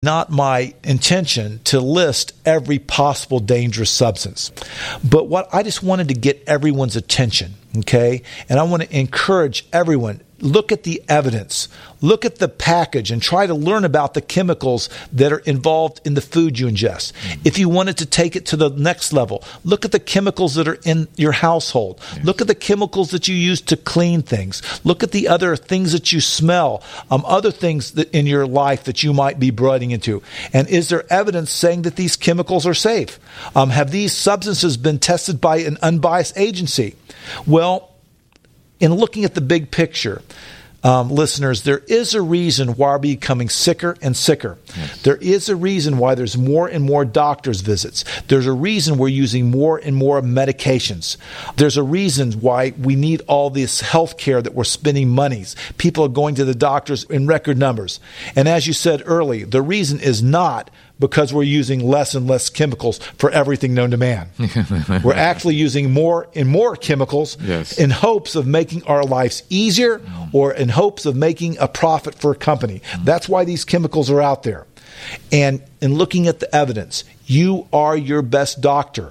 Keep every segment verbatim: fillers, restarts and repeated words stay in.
not my intention to list every possible dangerous substance. But what I just wanted to get everyone's attention, okay? And I want to encourage everyone, look at the evidence, look at the package, and try to learn about the chemicals that are involved in the food you ingest. Mm-hmm. If you wanted to take it to the next level, look at the chemicals that are in your household. Yes. Look at the chemicals that you use to clean things. Look at the other things that you smell, um, other things that in your life that you might be breathing into. And is there evidence saying that these chemicals are safe? Um, have these substances been tested by an unbiased agency? Well, in looking at the big picture, um, listeners, there is a reason why we're becoming sicker and sicker. Yes. There is a reason why there's more and more doctor's visits. There's a reason we're using more and more medications. There's a reason why we need all this health care that we're spending monies. People are going to the doctors in record numbers. And as you said earlier, the reason is not because we're using less and less chemicals for everything known to man. We're actually using more and more chemicals yes. in hopes of making our lives easier or in hopes of making a profit for a company. That's why these chemicals are out there. And in looking at the evidence, you are your best doctor.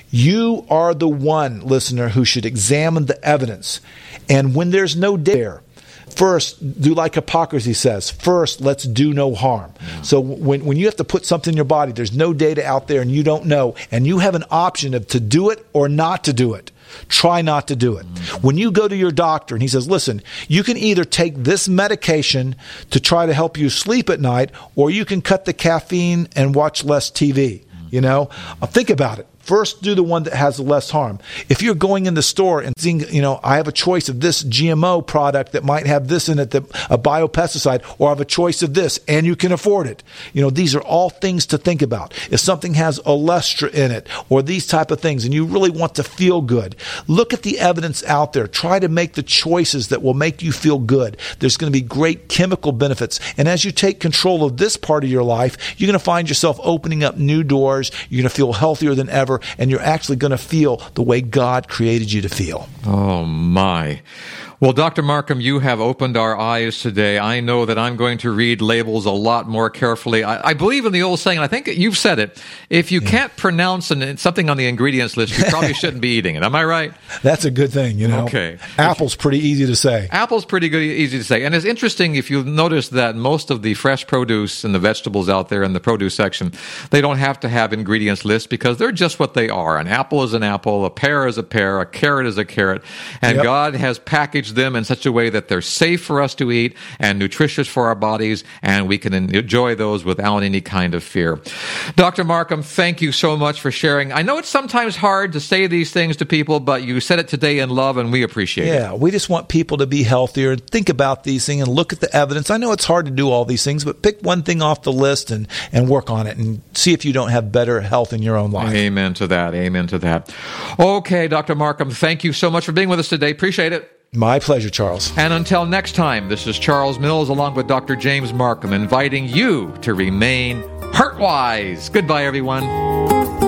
You are the one, listener, who should examine the evidence. And when there's no data, first, do like Hippocrates says, first, let's do no harm. Yeah. So when, when you have to put something in your body, there's no data out there and you don't know, and you have an option of to do it or not to do it. Try not to do it. Mm-hmm. When you go to your doctor and he says, listen, you can either take this medication to try to help you sleep at night, or you can cut the caffeine and watch less T V. Mm-hmm. You know, uh, think about it. First, do the one that has less harm. If you're going in the store and seeing, you know, I have a choice of this G M O product that might have this in it, that, a biopesticide, or I have a choice of this, and you can afford it. You know, these are all things to think about. If something has Olestra in it, or these type of things, and you really want to feel good, look at the evidence out there. Try to make the choices that will make you feel good. There's going to be great chemical benefits. And as you take control of this part of your life, you're going to find yourself opening up new doors. You're going to feel healthier than ever. And you're actually going to feel the way God created you to feel. Oh, my. Well, Doctor Markham, you have opened our eyes today. I know that I'm going to read labels a lot more carefully. I, I believe in the old saying, and I think you've said it, if you yeah. can't pronounce an, something on the ingredients list, you probably shouldn't be eating it. Am I right? That's a good thing, you know. Okay. Apple's pretty easy to say. Apple's pretty good, easy to say. And it's interesting if you notice that most of the fresh produce and the vegetables out there in the produce section, they don't have to have ingredients lists because they're just what they are. An apple is an apple, a pear is a pear, a carrot is a carrot, and yep. God has packaged them in such a way that they're safe for us to eat and nutritious for our bodies, and we can enjoy those without any kind of fear. Doctor Markham, thank you so much for sharing. I know it's sometimes hard to say these things to people, but you said it today in love, and we appreciate yeah, it. Yeah, we just want people to be healthier and think about these things and look at the evidence. I know it's hard to do all these things, but pick one thing off the list and, and work on it and see if you don't have better health in your own life. Amen to that. Amen to that. Okay, Doctor Markham, thank you so much for being with us today. Appreciate it. My pleasure, Charles. And until next time, this is Charles Mills along with Doctor James Markham inviting you to remain heart-wise. Goodbye, everyone.